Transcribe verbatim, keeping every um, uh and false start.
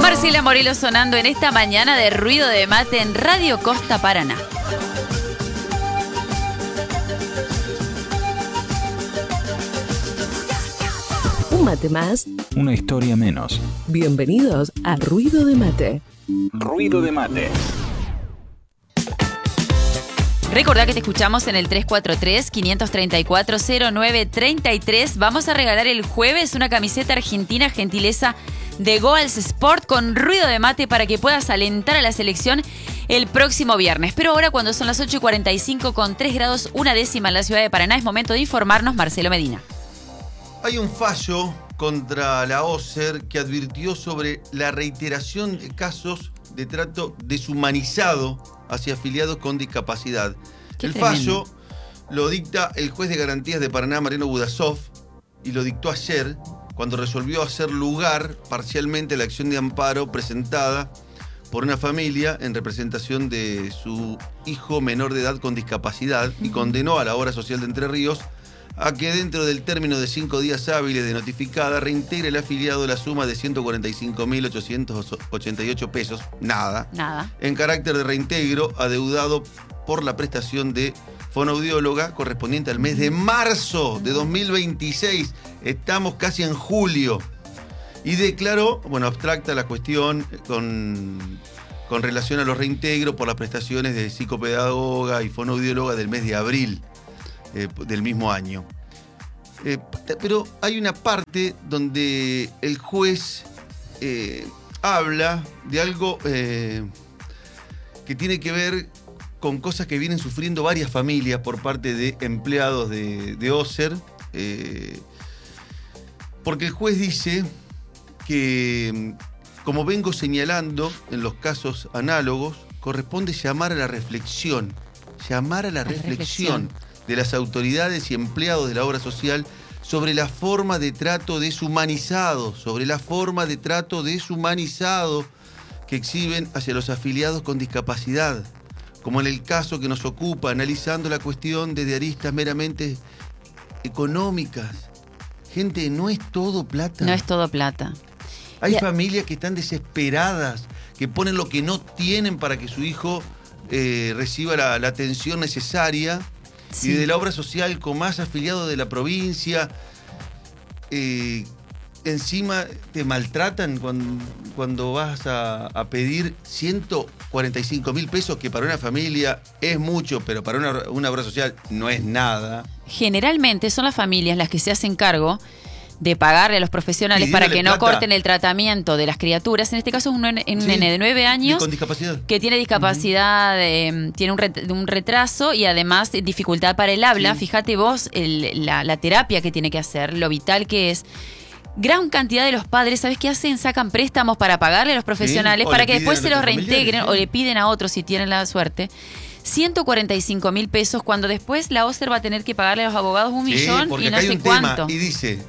Marcela Morelo sonando en esta mañana de Ruido de Mate en Radio Costa Paraná. Un mate más. Una historia menos. Bienvenidos a Ruido de Mate. Ruido de Mate. Recordá que te escuchamos en el tres cuatro tres, cinco tres cuatro, cero nueve tres tres. Vamos a regalar el jueves una camiseta argentina gentileza de Goals Sport con Ruido de Mate para que puedas alentar a la selección el próximo viernes. Pero ahora, cuando son las ocho y cuarenta y cinco con tres grados una décima en la ciudad de Paraná, es momento de informarnos Marcelo Medina. Hay un fallo contra la OCER que advirtió sobre la reiteración de casos de trato deshumanizado hacia afiliados con discapacidad. Qué el tremendo. fallo lo dicta el juez de garantías de Paraná, Mariano Budasov, y lo dictó ayer cuando resolvió hacer lugar parcialmente a la acción de amparo presentada por una familia en representación de su hijo menor de edad con discapacidad y condenó a la obra social de Entre Ríos a que dentro del término de cinco días hábiles de notificada reintegre el afiliado la suma de ciento cuarenta y cinco mil ochocientos ochenta y ocho pesos, nada, Nada. en carácter de reintegro adeudado por la prestación de fonoaudióloga correspondiente al mes de marzo de dos mil veintiséis. Estamos casi en julio. Y declaró, bueno, abstracta la cuestión con, con relación a los reintegros por las prestaciones de psicopedagoga y fonoaudióloga del mes de abril eh, del mismo año. Eh, pero hay una parte donde el juez eh, habla de algo eh, que tiene que ver con cosas que vienen sufriendo varias familias por parte de empleados de, de OCER, eh, porque el juez dice que, como vengo señalando en los casos análogos, corresponde llamar a la reflexión, llamar a la, La reflexión, reflexión de las autoridades y empleados de la obra social sobre la forma de trato deshumanizado, sobre la forma de trato deshumanizado que exhiben hacia los afiliados con discapacidad, como en el caso que nos ocupa, analizando la cuestión desde aristas meramente económicas. Gente, no es todo plata. No es todo plata. Hay Ya. familias que están desesperadas, que ponen lo que no tienen para que su hijo eh, reciba la, la atención necesaria. Sí. Y de la obra social con más afiliados de la provincia, eh, encima te maltratan cuando, cuando vas a, a pedir ciento cuarenta y cinco mil pesos, que para una familia es mucho, pero para una, una obra social no es nada. Generalmente son las familias las que se hacen cargo de pagarle a los profesionales Pidiéndole para que no plata. corten el tratamiento de las criaturas. En este caso es un nene, un Sí, nene de nueve años y con discapacidad. que tiene discapacidad, eh, tiene un, ret- un retraso y además dificultad para el habla. Sí. Fíjate vos el- la, la terapia que tiene que hacer, lo vital que es. Gran cantidad de los padres, ¿sabes qué hacen? Sacan préstamos para pagarle a los profesionales o para le que piden después a se los los reintegren familiares, o sí. le piden a otros si tienen la suerte. ciento cuarenta y cinco mil pesos cuando después la OCER va a tener que pagarle a los abogados un Sí, millón porque y no acá hay sé un tema, cuánto. y dice,